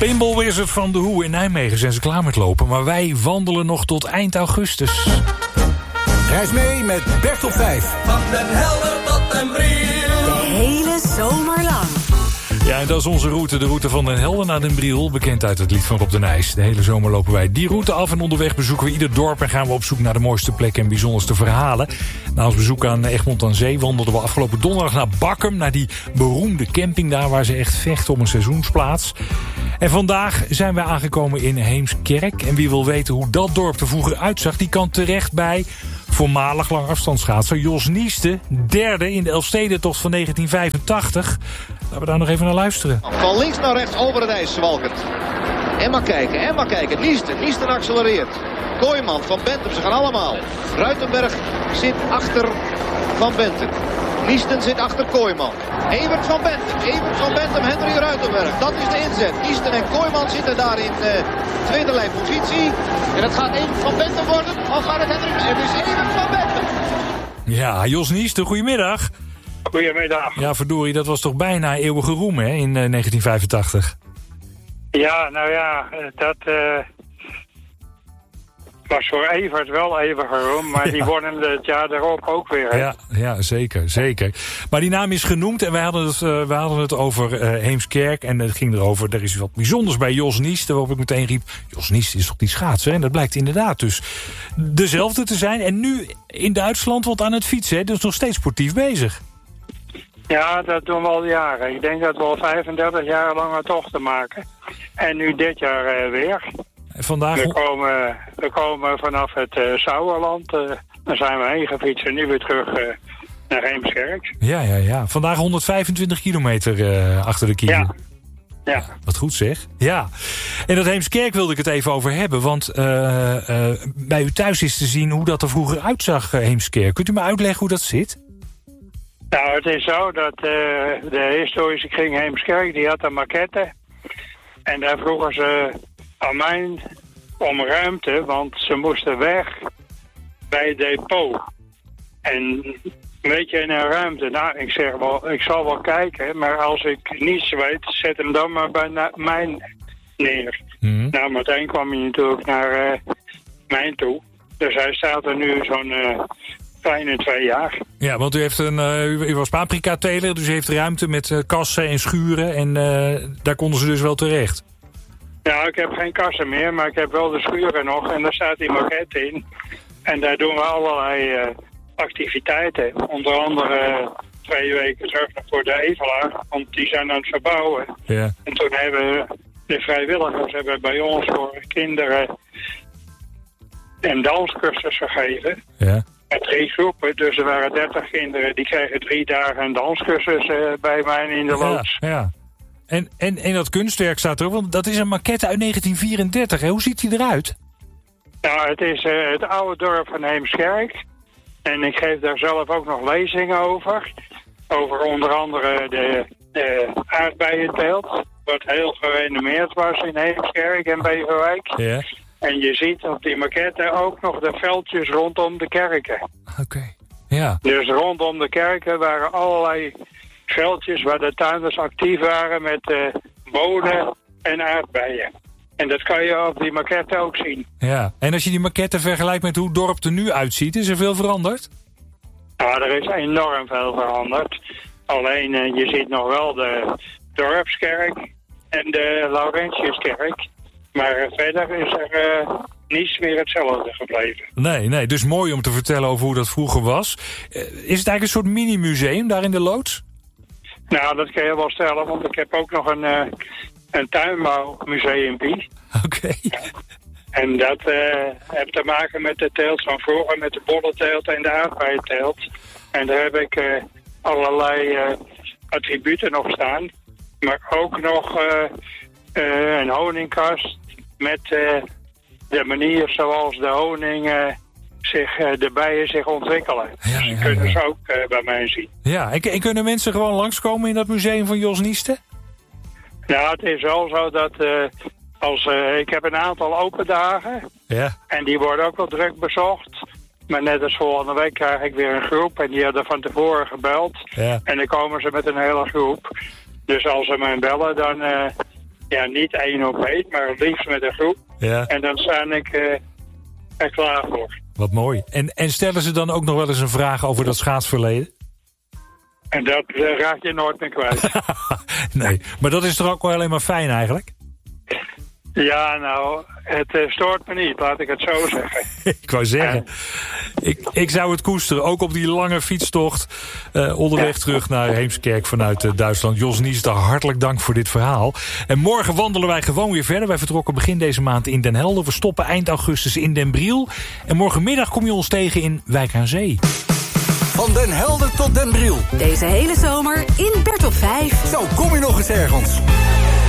Pinball Wizard van de Hoe in Nijmegen zijn ze klaar met lopen, maar wij wandelen nog tot eind augustus. Reis mee met Bert op 5. Van Den Helder tot Den Briel. De hele zomer lang. Ja, en dat is onze route, de route van Den Helder naar Den Briel, bekend uit het lied van Rob de Nijs. De hele zomer lopen wij die route af en onderweg bezoeken we ieder dorp en gaan we op zoek naar de mooiste plekken en bijzonderste verhalen. Na ons bezoek aan Egmond aan Zee wandelden we afgelopen donderdag naar Bakkum, naar die beroemde camping daar waar ze echt vechten om een seizoensplaats. En vandaag zijn we aangekomen in Heemskerk. En wie wil weten hoe dat dorp er vroeger uitzag, die kan terecht bij voormalig langafstandsschaatser Jos Nieste, derde in de Elfstedentocht van 1985. Laten we daar nog even naar luisteren. Van links naar rechts over het ijs zwalkend. En maar kijken. Niesten accelereert. Kooijman, Van Bentum, ze gaan allemaal. Ruitenberg zit achter Van Bentum. Niesten zit achter Kooijman. Evert van Bentum, Henry Ruitenberg. Dat is de inzet. Niesten en Kooijman zitten daar in tweede lijn positie. En het gaat Evert van Bentum worden. Of gaat het Henry? Het is Evert van Bentum. Ja, Jos Nieste, goedemiddag. Goedemiddag. Ja, verdorie, dat was toch bijna eeuwige roem, hè, in 1985? Ja, nou ja, dat was voor Evert wel eeuwige roem, maar die won hem het jaar daarop ook weer. Hè? Ja, zeker. Maar die naam is genoemd en wij hadden het over Heemskerk en het ging erover, er is wat bijzonders bij Jos Nieste, waarop ik meteen riep, Jos Nieste is toch die schaatser? En dat blijkt inderdaad dus dezelfde te zijn. En nu in Duitsland wordt aan het fietsen, hè, dus nog steeds sportief bezig. Ja, dat doen we al jaren. Ik denk dat we al 35 jaar lange tochten maken. En nu dit jaar weer. Vandaag... We komen vanaf het Sauerland. Daar zijn we heen gefietst en nu weer terug naar Heemskerk. Ja. Vandaag 125 kilometer achter de kiezen. Ja. Wat goed zeg. Ja. En dat Heemskerk wilde ik het even over hebben. Want bij u thuis is te zien hoe dat er vroeger uitzag, Heemskerk. Kunt u me uitleggen hoe dat zit? Nou, het is zo dat de historische kring Heemskerk, die had een maquette. En daar vroegen ze aan mij om ruimte, want ze moesten weg bij het depot. En weet je, in een ruimte, nou, ik zeg wel, ik zal wel kijken, maar als ik niets weet, zet hem dan maar bij mij neer. Mm-hmm. Nou, meteen kwam hij natuurlijk naar mij toe. Dus hij staat er nu zo'n kleine 2 jaar. Ja, want u heeft u was paprika-teler, dus u heeft ruimte met kassen en schuren en daar konden ze dus wel terecht. Ja, ik heb geen kassen meer, maar ik heb wel de schuren nog en daar staat die maquette in. En daar doen we allerlei activiteiten. Onder andere 2 weken terug voor de Evelaar, want die zijn aan het verbouwen. Ja. En toen hebben de vrijwilligers bij ons voor kinderen een danscursus gegeven. Ja. Met 3 groepen, dus er waren 30 kinderen. Die kregen 3 dagen een danscursus bij mij in de loods. Ja. En dat kunstwerk staat er, want dat is een maquette uit 1934. Hè? Hoe ziet die eruit? Nou, het is het oude dorp van Heemskerk. En ik geef daar zelf ook nog lezingen over. Over onder andere de aardbeienteelt. Wat heel gerenommeerd was in Heemskerk en Beverwijk. Ja. En je ziet op die maquette ook nog de veldjes rondom de kerken. Oké. Ja. Dus rondom de kerken waren allerlei veldjes waar de tuinders actief waren met bonen en aardbeien. En dat kan je op die maquette ook zien. Ja, en als je die maquette vergelijkt met hoe het dorp er nu uitziet, is er veel veranderd? Nou, er is enorm veel veranderd. Alleen je ziet nog wel de dorpskerk en de Laurentiuskerk. Maar verder is er niets meer hetzelfde gebleven. Nee, dus mooi om te vertellen over hoe dat vroeger was. Is het eigenlijk een soort mini-museum daar in de loods? Nou, dat kan je wel stellen, want ik heb ook nog een tuinbouwmuseumpie. Oké. En dat heeft te maken met de teelt van vroeger, met de bollenteelt en de aardbeienteelt. En daar heb ik allerlei attributen nog staan. Maar ook nog een honingkast met de manier zoals de honing de bijen zich ontwikkelen. Ja, dus die kunnen ze ook bij mij zien. Ja, en kunnen mensen gewoon langskomen in dat museum van Jos Nieste? Nou, het is wel zo dat ik heb een aantal open dagen. Ja. En die worden ook wel druk bezocht. Maar net als volgende week krijg ik weer een groep. En die hadden van tevoren gebeld. Ja. En dan komen ze met een hele groep. Dus als ze mij bellen, Ja, niet 1 op 1, maar het liefst met een groep. Ja. En dan sta ik er klaar voor. Wat mooi. En stellen ze dan ook nog wel eens een vraag over dat schaatsverleden? En dat raak je nooit meer kwijt. Nee, maar dat is toch ook wel alleen maar fijn eigenlijk? Ja, nou, het stoort me niet, laat ik het zo zeggen. Ik wou zeggen, ik zou het koesteren. Ook op die lange fietstocht onderweg terug naar Heemskerk vanuit Duitsland. Jos Niester, hartelijk dank voor dit verhaal. En morgen wandelen wij gewoon weer verder. Wij vertrokken begin deze maand in Den Helder. We stoppen eind augustus in Den Briel. En morgenmiddag kom je ons tegen in Wijk aan Zee. Van Den Helder tot Den Briel. Deze hele zomer in Bert op 5. Zo kom je nog eens ergens.